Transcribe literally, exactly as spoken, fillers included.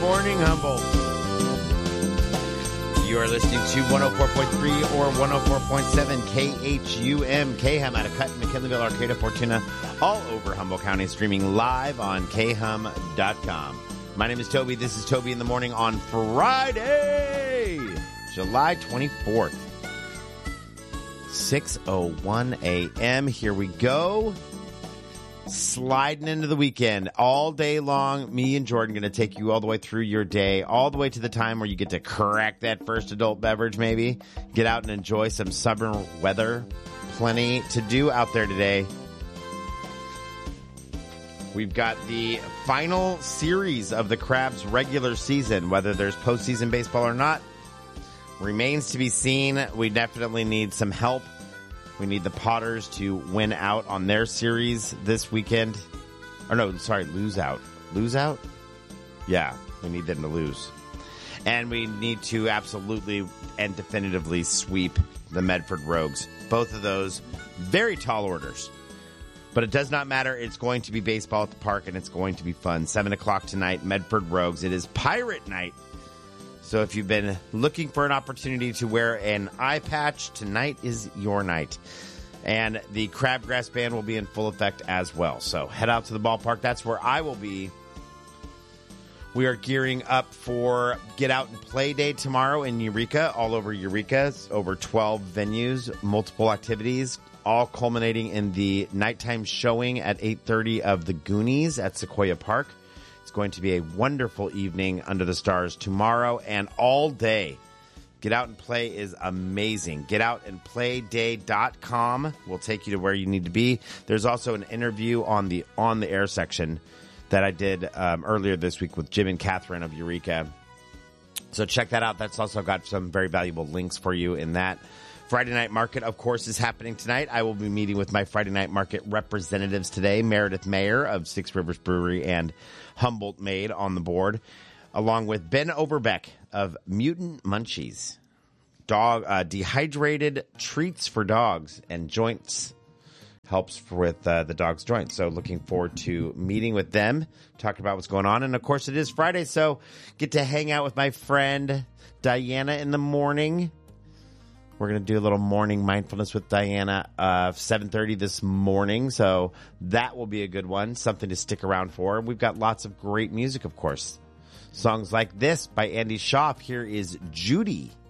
morning, Humboldt. You are listening to one oh four point three or one oh four point seven K H U M, K H U M out of Cut, McKinleyville, Arcata, Fortuna, all over Humboldt County, streaming live on K H U M dot com. My name is Toby. This is Toby in the Morning on Friday, July twenty-fourth, six oh one a.m. Here we go. Sliding into the weekend all day long. Me and Jordan going to take you all the way through your day, all the way to the time where you get to crack that first adult beverage, maybe. Get out and enjoy some summer weather. Plenty to do out there today. We've got the final series of the Crabs regular season. Whether there's postseason baseball or not remains to be seen. We definitely need some help. We need the Potters to win out on their series this weekend. Or no, sorry, lose out. Lose out? Yeah, we need them to lose. And we need to absolutely and definitively sweep the Medford Rogues. Both of those very tall orders. But it does not matter. It's going to be baseball at the park, and it's going to be fun. seven o'clock tonight, Medford Rogues. It is Pirate Night. So if you've been looking for an opportunity to wear an eye patch, tonight is your night. And the Crabgrass Band will be in full effect as well. So head out to the ballpark. That's where I will be. We are gearing up for Get Out and Play Day tomorrow in Eureka, all over Eureka. It's over twelve venues, multiple activities, all culminating in the nighttime showing at eight thirty of The Goonies at Sequoia Park. It's going to be a wonderful evening under the stars tomorrow and all day. Get Out and Play is amazing. get out and play day dot com will take you to where you need to be. There's also an interview on the on the air section that I did um, earlier this week with Jim and Catherine of Eureka. So check that out. That's also got some very valuable links for you in that. Friday Night Market, of course, is happening tonight. I will be meeting with my Friday Night Market representatives today. Meredith Mayer of Six Rivers Brewery and Humboldt Made on the board, along with Ben Overbeck of Mutant Munchies. Dog uh, dehydrated treats for dogs and joints. Helps with uh, the dog's joints. So looking forward to meeting with them, talking about what's going on. And, of course, it is Friday, so get to hang out with my friend Diana in the morning. We're going to do a little morning mindfulness with Diana uh seven thirty this morning, so that will be a good one, something to stick around for. We've got lots of great music, of course. Songs like this by Andy Schaaf. Here is Judy.